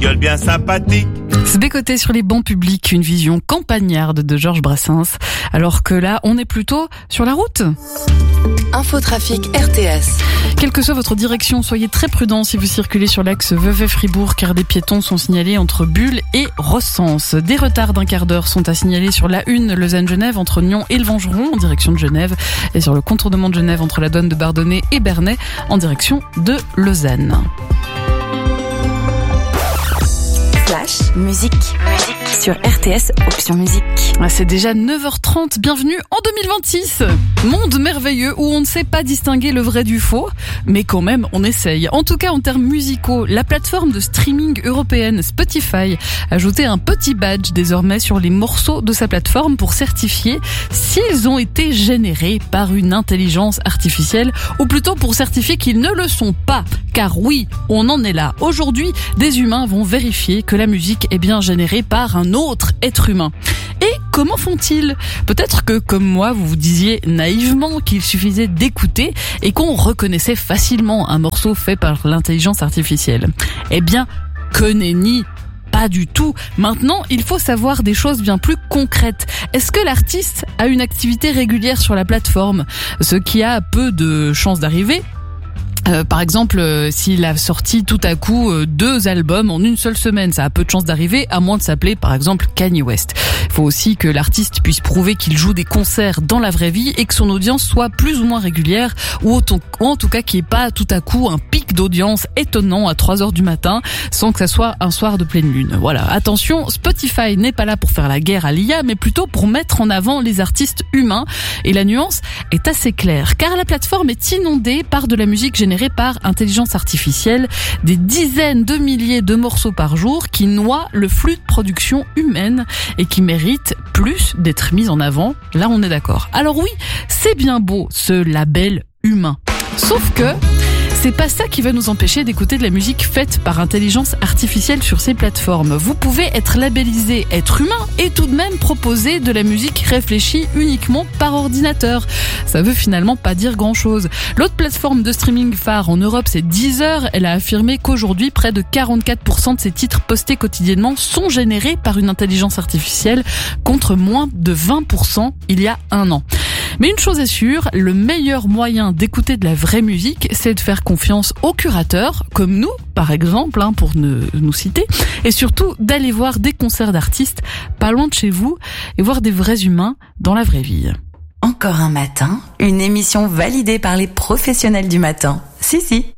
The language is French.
gueule bien sympathique. Se bécoter sur les bancs publics, une vision campagnarde de Georges Brassens, alors que là, on est plutôt sur la route. Infotrafic RTS. Quelle que soit votre direction, soyez très prudents si vous circulez sur l'axe Vevey-Fribourg, car des piétons sont signalés entre Bulle et Rossens. Des retards d'un quart d'heure sont à signaler sur l'A1 Lausanne-Genève entre Nyon et le Vengeron en direction de Genève, et sur le contournement de Genève entre la douane de Bardonnay et Bernay en direction de Lausanne. Flash, musique sur RTS Option Musique. C'est déjà 9h30, bienvenue en 2026. Monde merveilleux où on ne sait pas distinguer le vrai du faux, mais quand même on essaye. En tout cas en termes musicaux, la plateforme de streaming européenne Spotify a ajouté un petit badge désormais sur les morceaux de sa plateforme pour certifier s'ils ont été générés par une intelligence artificielle, ou plutôt pour certifier qu'ils ne le sont pas. Car oui, on en est là. Aujourd'hui, des humains vont vérifier que la musique est bien générée par un autre être humain. Et comment font-ils ? Peut-être que, comme moi, vous vous disiez naïvement qu'il suffisait d'écouter et qu'on reconnaissait facilement un morceau fait par l'intelligence artificielle. Eh bien, que nenni ! Pas du tout. Maintenant, il faut savoir des choses bien plus concrètes. Est-ce que l'artiste a une activité régulière sur la plateforme ? Ce qui a peu de chances d'arriver. Par exemple, s'il a sorti tout à coup 2 albums en une seule semaine, ça a peu de chances d'arriver, à moins de s'appeler par exemple Kanye West. Il faut aussi que l'artiste puisse prouver qu'il joue des concerts dans la vraie vie et que son audience soit plus ou moins régulière, ou en tout cas qu'il n'y ait pas tout à coup un pic d'audience étonnant à 3h du matin, sans que ça soit un soir de pleine lune. Voilà, attention, Spotify n'est pas là pour faire la guerre à l'IA, mais plutôt pour mettre en avant les artistes humains. Et la nuance est assez claire, car la plateforme est inondée par de la musique générée par intelligence artificielle, des dizaines de milliers de morceaux par jour qui noient le flux de production humaine et qui méritent plus d'être mis en avant. Là, on est d'accord. Alors oui, c'est bien beau ce label humain. Sauf que c'est pas ça qui va nous empêcher d'écouter de la musique faite par intelligence artificielle sur ces plateformes. Vous pouvez être labellisé être humain et tout de même proposer de la musique réfléchie uniquement par ordinateur. Ça veut finalement pas dire grand-chose. L'autre plateforme de streaming phare en Europe, c'est Deezer. Elle a affirmé qu'aujourd'hui, près de 44% de ses titres postés quotidiennement sont générés par une intelligence artificielle, contre moins de 20% il y a un an. Mais une chose est sûre, le meilleur moyen d'écouter de la vraie musique, c'est de faire confiance aux curateurs, comme nous, par exemple, pour nous citer, et surtout d'aller voir des concerts d'artistes pas loin de chez vous et voir des vrais humains dans la vraie vie. Encore un matin, une émission validée par les professionnels du matin. Si.